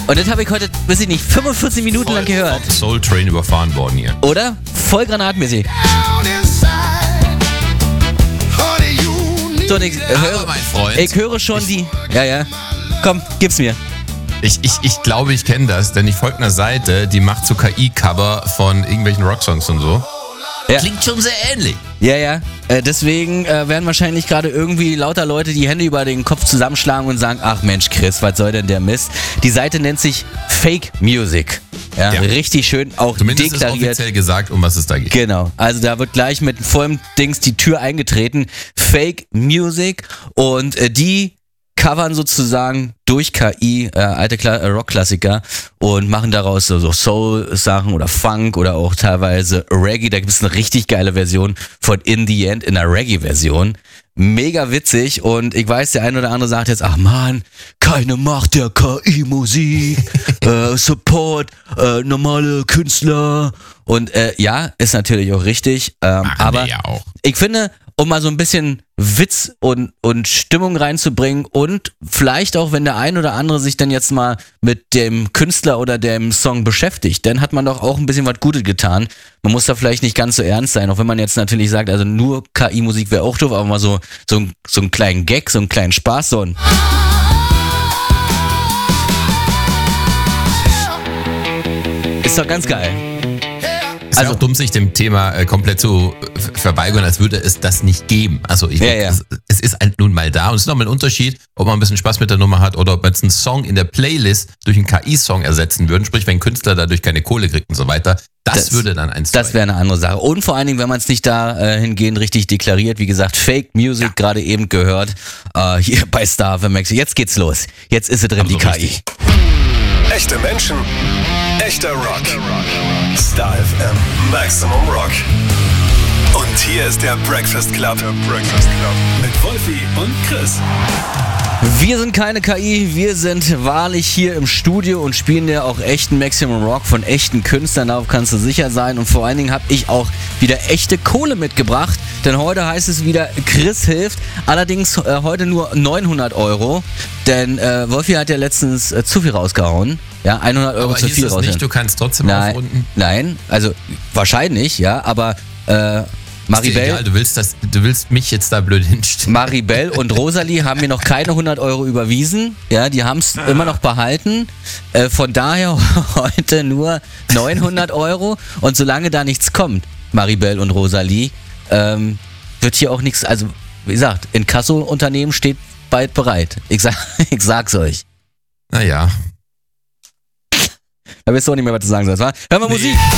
Und das habe ich heute, weiß ich nicht, 45 Minuten lang gehört. Soul Train überfahren worden hier. Oder? Voll granatmäßig. So, mein Freund. ich höre schon die... Ja. Komm, gib's mir. Ich glaube, ich kenne das, denn ich folge einer Seite, die macht so KI-Cover von irgendwelchen Rocksongs und so. Ja. Klingt schon sehr ähnlich. Ja. Deswegen werden wahrscheinlich gerade irgendwie lauter Leute die Hände über den Kopf zusammenschlagen und sagen, ach Mensch Chris, was soll denn der Mist? Die Seite nennt sich Fake Music. Ja. Richtig schön, auch Zumindest deklariert. ist offiziell gesagt, um was es da geht. Genau, also da wird gleich mit vollem Dings die Tür eingetreten. Fake Music und die covern sozusagen durch KI alte Rockklassiker und machen daraus so Soul-Sachen oder Funk oder auch teilweise Reggae. Da gibt es eine richtig geile Version von In the End in einer Reggae-Version. Mega witzig und ich weiß, der eine oder andere sagt jetzt, ach man, keine Macht der KI-Musik, Support, normale Künstler und ja, ist natürlich auch richtig, aber ja auch. Ich finde, um mal so ein bisschen Witz und Stimmung reinzubringen und vielleicht auch, wenn der ein oder andere sich dann jetzt mal mit dem Künstler oder dem Song beschäftigt, dann hat man doch auch ein bisschen was Gutes getan. Man muss da vielleicht nicht ganz so ernst sein, auch wenn man jetzt natürlich sagt, also nur KI-Musik wäre auch doof, aber mal so einen kleinen Gag, so einen kleinen Spaß, so ein... Ist doch ganz geil. Es ist auch dumm, sich dem Thema komplett zu verweigern, als würde es das nicht geben. Also es ist halt nun mal da und es ist nochmal ein Unterschied, ob man ein bisschen Spaß mit der Nummer hat oder ob man jetzt einen Song in der Playlist durch einen KI-Song ersetzen würde. Sprich, wenn ein Künstler dadurch keine Kohle kriegt und so weiter. Das würde dann eins sein. Das wäre eine andere Sache. Und vor allen Dingen, wenn man es nicht dahingehend richtig deklariert, wie gesagt, Fake Music, gerade eben gehört, hier bei Star FM Max. Jetzt geht's los. Jetzt ist sie drin, die KI. Richtig. Echte Menschen, echter Rock. Star FM Maximum Rock. Und hier ist der Breakfast Club. Mit Wolfi und Chris. Wir sind keine KI, wir sind wahrlich hier im Studio und spielen ja auch echten Maximum Rock von echten Künstlern, darauf kannst du sicher sein. Und vor allen Dingen habe ich auch wieder echte Kohle mitgebracht, denn heute heißt es wieder, Chris hilft, allerdings heute nur 900 €, denn Wolfi hat ja letztens zu viel rausgehauen. Ja, 100 € zu viel rausgehauen. Nicht, du kannst trotzdem aufrunden? Nein, also wahrscheinlich, ja, aber Maribel, egal, du willst mich jetzt da blöd hinstellen. Maribel und Rosalie haben mir noch keine 100 € überwiesen. Ja, die haben es immer noch behalten. Von daher heute nur 900 €. Und solange da nichts kommt, Maribel und Rosalie, wird hier auch nichts, also wie gesagt, Inkasso-Unternehmen steht bald bereit. Ich sag's euch. Naja. Da wirst du auch nicht mehr, was du sagen sollst, wa? Hören wir Musik.